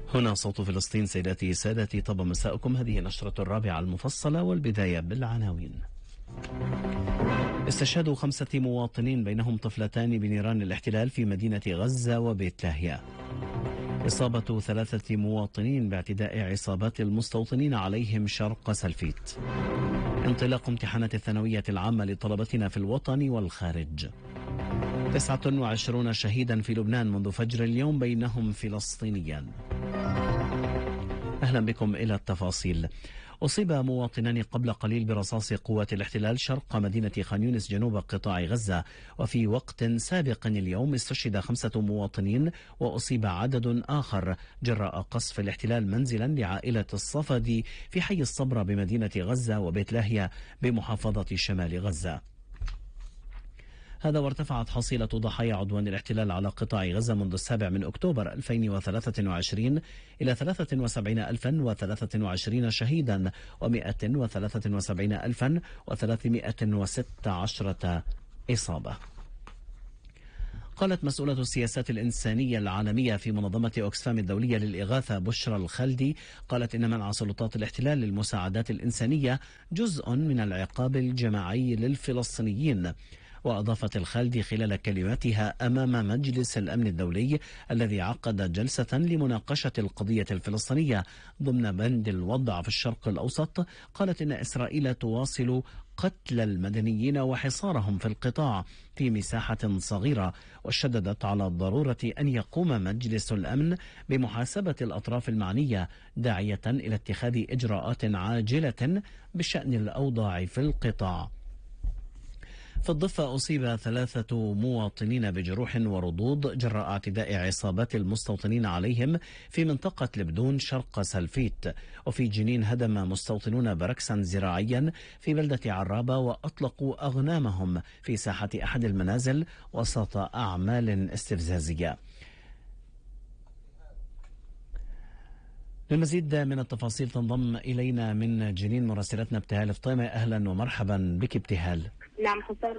هنا صوت فلسطين. سيداتي سادتي، طاب مساءكم. هذه نشرة الرابعة المفصلة، والبداية بالعناوين. استشهاد 5 مواطنين بينهم طفلتان بنيران الاحتلال في مدينة غزة وبيت لاهيا. إصابة 3 مواطنين باعتداء عصابات المستوطنين عليهم شرق سلفيت. انطلاق امتحانات الثانوية العامة لطلبتنا في الوطن والخارج. 29 شهيدا في لبنان منذ فجر اليوم، بينهم فلسطينيان. أهلا بكم إلى التفاصيل. أصيب مواطنان قبل قليل برصاص قوات الاحتلال شرق مدينة خان يونس جنوب قطاع غزة، وفي وقت سابق اليوم استشهد 5 مواطنين وأصيب عدد آخر جراء قصف الاحتلال منزلا لعائلة الصفدي في حي الصبرة بمدينة غزة وبيت لاهيا بمحافظة شمال غزة. هذا وارتفعت حصيلة ضحايا عدوان الاحتلال على قطاع غزة منذ 7 أكتوبر 2023 إلى 73,023 شهيدا و173,316 إصابة. قالت مسؤولة السياسات الإنسانية العالمية في منظمة أوكسفام الدولية للإغاثة بشرى الخلدي، قالت إن منع سلطات الاحتلال للمساعدات الإنسانية جزء من العقاب الجماعي للفلسطينيين. وأضافت الخالدي خلال كلمتها أمام مجلس الأمن الدولي الذي عقد جلسة لمناقشة القضية الفلسطينية ضمن بند الوضع في الشرق الأوسط، قالت إن إسرائيل تواصل قتل المدنيين وحصارهم في القطاع في مساحة صغيرة، وشددت على ضرورة أن يقوم مجلس الأمن بمحاسبة الأطراف المعنية، داعية إلى اتخاذ إجراءات عاجلة بشأن الأوضاع في القطاع. في الضفة أصيب 3 مواطنين بجروح وردود جراء اعتداء عصابات المستوطنين عليهم في منطقة لبدون شرق سلفيت. وفي جنين هدم مستوطنون بركسا زراعيا في بلدة عرابة وأطلقوا أغنامهم في ساحة أحد المنازل وسط أعمال استفزازية. للمزيد من التفاصيل تنضم إلينا من جنين مراسلتنا ابتهال فطيمة. أهلا ومرحبا بك ابتهال. نعم حسام،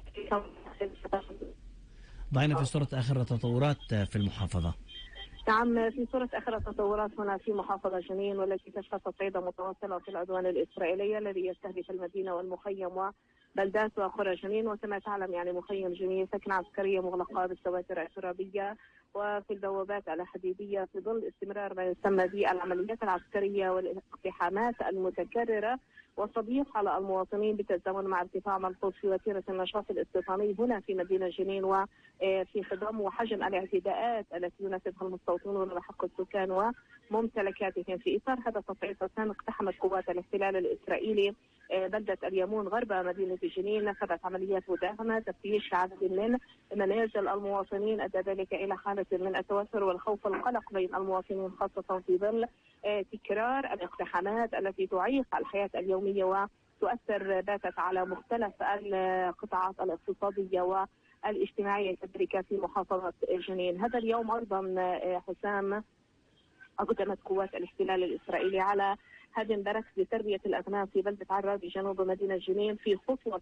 ضعنا في صورة آخر التطورات في المحافظة. نعم، في صورة آخر التطورات هنا في محافظة جنين، والتي تشهد تصعيدا متواصلا في العدوان الإسرائيلي الذي يستهدف المدينة والمخيم وبلدات وقرى جنين. وكما تعلم يعني مخيم جنين سكنة عسكرية مغلقة بالسواتر الترابية وفي البوابات الحديدية في ظل استمرار ما يسمى بالعمليات العسكرية والاقتحامات المتكررة، والتضييق على المواطنين بالتزامن مع ارتفاع ملحوظ في وتيرة النشاط الاستيطاني هنا في مدينة جنين، وفي خضم وحجم الاعتداءات التي ينفذها المستوطنون بحق السكان وممتلكاتهم. في إطار هذا التصعيد اقتحمت قوات الاحتلال الإسرائيلي بلدة اليمون غرب مدينة جنين، نفذت عمليات مداهمة تفتيش عدد من منازل المواطنين، أدى ذلك إلى حالة من التوتر والخوف والقلق بين المواطنين، خاصة في ظل تكرار الاقتحامات التي تعيق الحياة اليومية وتؤثر باتت على مختلف القطاعات الاقتصادية والاجتماعية كذلك في محافظة جنين. هذا اليوم أيضا حسام أقدمت قوات الاحتلال الإسرائيلي على هدم بركس لتربية الأغنام في بلدة عراب جنوب مدينة جنين، في خطوة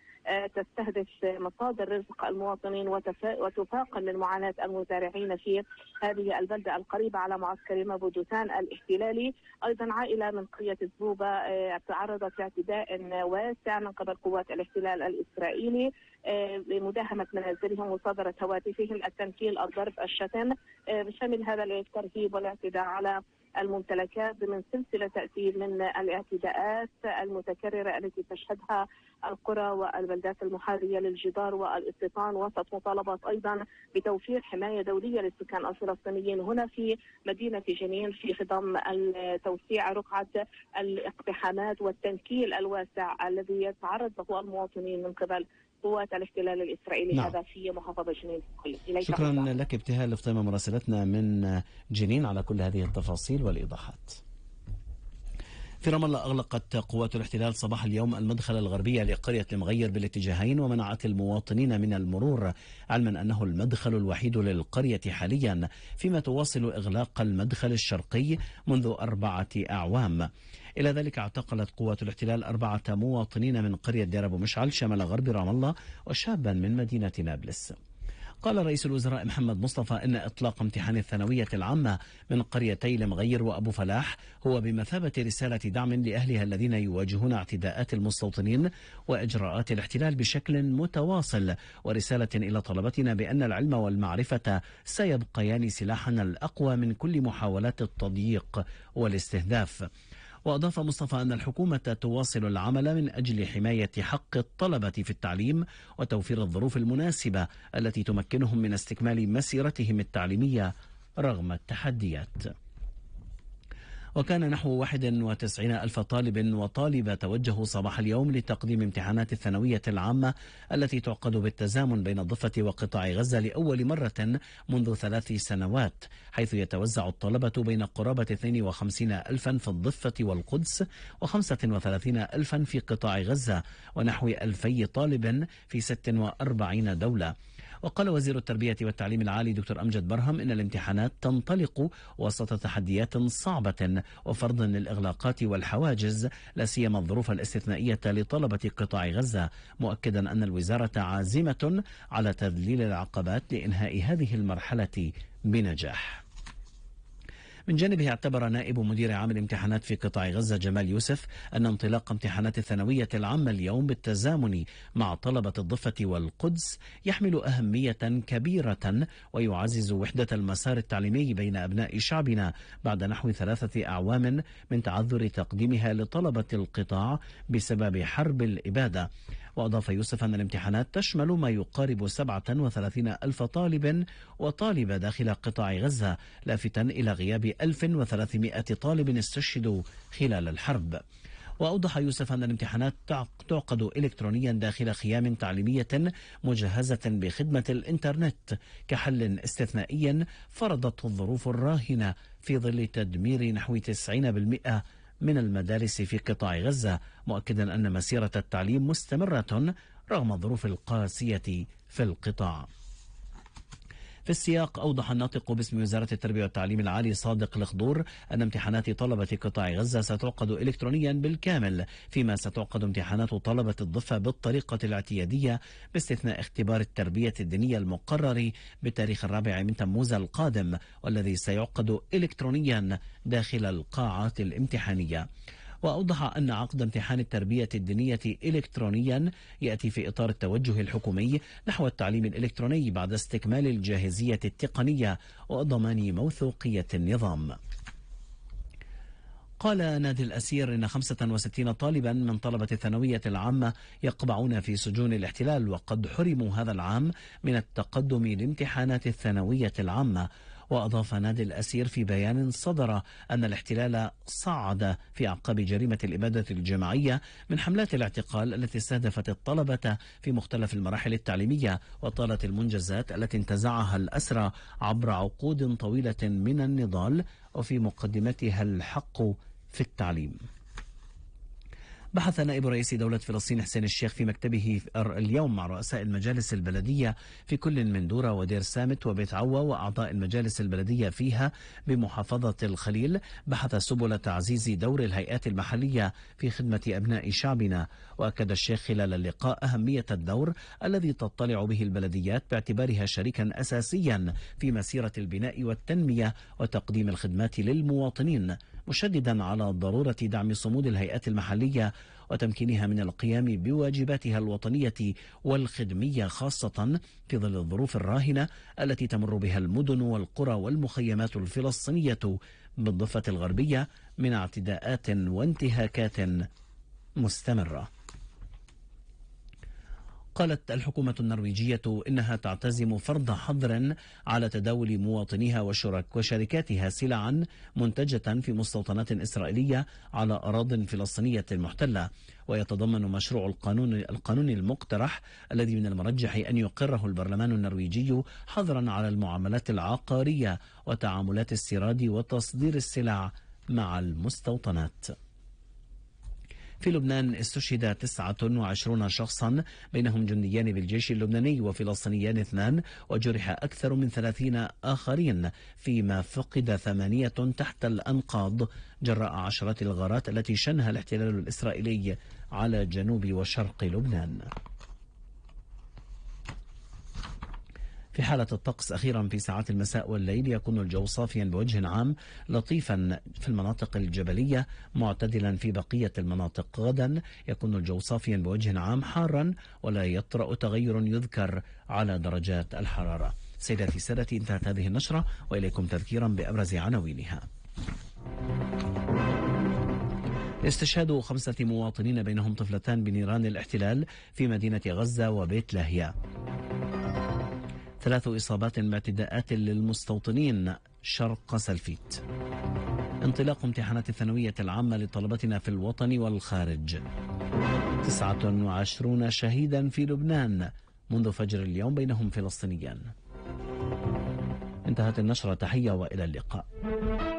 تستهدف مصادر رزق المواطنين وتفاقم من معاناة المزارعين في هذه البلدة القريبة على معسكر مبودوتان الاحتلالي. أيضا عائلة من قرية الزوبة تعرضت لاعتداء واسع من قبل قوات الاحتلال الإسرائيلي بمداهمة منازلهم وصادرة هواتفهم، التنكيل، الضرب، الشتم، بشمل هذا الترهيب والاعتداء على الممتلكات ضمن سلسلة تأتي من الاعتداءات المتكررة التي تشهدها القرى والبلدات المحاذية للجدار والاستيطان، وسط مطالبات أيضا بتوفير حماية دولية للسكان الفلسطينيين هنا في مدينة جنين، في خضم توسيع رقعة الاقتحامات والتنكيل الواسع الذي يتعرض له المواطنين من قبل قوات الاحتلال الإسرائيلي. نعم. هذا في محافظة جنين. شكرا لك ابتهال فطيمة مراسلتنا من جنين على كل هذه التفاصيل والإيضاحات. في رام الله أغلقت قوات الاحتلال صباح اليوم المدخل الغربي لقرية المغير بالاتجاهين ومنعت المواطنين من المرور، علما أنه المدخل الوحيد للقرية حاليا، فيما تواصل إغلاق المدخل الشرقي منذ 4 أعوام. إلى ذلك اعتقلت قوات الاحتلال 4 مواطنين من قرية دير أبو مشعل شمال غرب رام الله وشابا من مدينة نابلس. قال رئيس الوزراء محمد مصطفى إن إطلاق امتحان الثانوية العامة من قريتي المغير وأبو فلاح هو بمثابة رسالة دعم لأهلها الذين يواجهون اعتداءات المستوطنين وإجراءات الاحتلال بشكل متواصل، ورسالة إلى طلبتنا بأن العلم والمعرفة سيبقيان سلاحنا الأقوى من كل محاولات التضييق والاستهداف. وأضاف مصطفى أن الحكومة تواصل العمل من أجل حماية حق الطلبة في التعليم وتوفير الظروف المناسبة التي تمكنهم من استكمال مسيرتهم التعليمية رغم التحديات. وكان نحو 91 ألف طالب وطالبة توجهوا صباح اليوم لتقديم امتحانات الثانوية العامة التي تعقد بالتزامن بين الضفة وقطاع غزة لأول مرة منذ 3 سنوات، حيث يتوزع الطلبة بين قرابة 52 ألفا في الضفة والقدس و35 ألفا في قطاع غزة ونحو 2000 طالب في 46 دولة. وقال وزير التربية والتعليم العالي دكتور أمجد برهم إن الامتحانات تنطلق وسط تحديات صعبة وفرض للإغلاقات والحواجز لا سيما الظروف الاستثنائية لطلبة قطاع غزة، مؤكدا أن الوزارة عازمة على تذليل العقبات لإنهاء هذه المرحلة بنجاح. من جانبه اعتبر نائب مدير عام الامتحانات في قطاع غزة جمال يوسف أن انطلاق امتحانات الثانوية العامة اليوم بالتزامن مع طلبة الضفة والقدس يحمل أهمية كبيرة ويعزز وحدة المسار التعليمي بين أبناء شعبنا بعد نحو 3 أعوام من تعذر تقديمها لطلبة القطاع بسبب حرب الإبادة. وأضاف يوسف أن الامتحانات تشمل ما يقارب 37 ألف طالب وطالبة داخل قطاع غزة، لافتاً إلى غياب 1300 طالب استشهدوا خلال الحرب. وأوضح يوسف أن الامتحانات تعقد إلكترونيا داخل خيام تعليمية مجهزة بخدمة الإنترنت كحل استثنائي فرضته الظروف الراهنة في ظل تدمير نحو 90% من المدارس في قطاع غزة، مؤكدا أن مسيرة التعليم مستمرة رغم الظروف القاسية في القطاع. في السياق أوضح الناطق باسم وزارة التربية والتعليم العالي صادق الخضور أن امتحانات طلبة قطاع غزة ستعقد إلكترونيا بالكامل، فيما ستعقد امتحانات طلبة الضفة بالطريقة الاعتيادية باستثناء اختبار التربية الدينية المقرر بتاريخ 4 تموز القادم والذي سيعقد إلكترونيا داخل القاعات الامتحانية. وأوضح أن عقد امتحان التربية الدينية إلكترونيا يأتي في إطار التوجه الحكومي نحو التعليم الإلكتروني بعد استكمال الجاهزية التقنية وضمان موثوقية النظام. قال نادي الأسير إن 65 طالبا من طلبة الثانوية العامة يقبعون في سجون الاحتلال وقد حرموا هذا العام من التقدم لامتحانات الثانوية العامة. وأضاف نادي الأسير في بيان صدر أن الاحتلال صعد في أعقاب جريمة الإبادة الجماعية من حملات الاعتقال التي استهدفت الطلبة في مختلف المراحل التعليمية وطالت المنجزات التي انتزعها الأسرى عبر عقود طويلة من النضال وفي مقدمتها الحق في التعليم. بحث نائب رئيس دولة فلسطين حسين الشيخ في مكتبه اليوم مع رؤساء المجالس البلدية في كل من دورة ودير سامت وبيت عوة وأعضاء المجالس البلدية فيها بمحافظة الخليل، بحث سبل تعزيز دور الهيئات المحلية في خدمة أبناء شعبنا. وأكد الشيخ خلال اللقاء أهمية الدور الذي تطلع به البلديات باعتبارها شريكا أساسيا في مسيرة البناء والتنمية وتقديم الخدمات للمواطنين، مشددا على ضرورة دعم صمود الهيئات المحلية وتمكينها من القيام بواجباتها الوطنية والخدمية خاصة في ظل الظروف الراهنة التي تمر بها المدن والقرى والمخيمات الفلسطينية بالضفة الغربية من اعتداءات وانتهاكات مستمرة. قالت الحكومة النرويجية إنها تعتزم فرض حظر على تداول مواطنيها وشركاتها سلعا منتجة في مستوطنات إسرائيلية على أراضٍ فلسطينية محتلة. ويتضمن مشروع القانون المقترح الذي من المرجح أن يقره البرلمان النرويجي حظرا على المعاملات العقارية وتعاملات استيراد وتصدير السلع مع المستوطنات. في لبنان استشهد 29 شخصا بينهم جنديان بالجيش اللبناني وفلسطينيان 2 وجرح أكثر من 30 آخرين، فيما فقد 8 تحت الأنقاض جراء عشرات الغارات التي شنها الاحتلال الإسرائيلي على جنوب وشرق لبنان. في حالة الطقس أخيرا في ساعات المساء والليل يكون الجو صافيا بوجه عام لطيفا في المناطق الجبلية معتدلا في بقية المناطق. غدا يكون الجو صافيا بوجه عام حارا ولا يطرأ تغير يذكر على درجات الحرارة. سيداتي سادتي، انتهت هذه النشرة وإليكم تذكيرا بأبرز عناوينها. استشهاد 5 مواطنين بينهم طفلتان بنيران الاحتلال في مدينة غزة وبيت لاهيا. 3 إصابات باعتداءات للمستوطنين شرق سلفيت. انطلاق امتحانات الثانوية العامة لطلبتنا في الوطن والخارج. 29 شهيدا في لبنان منذ فجر اليوم بينهم فلسطينيان. انتهت النشرة. تحية وإلى اللقاء.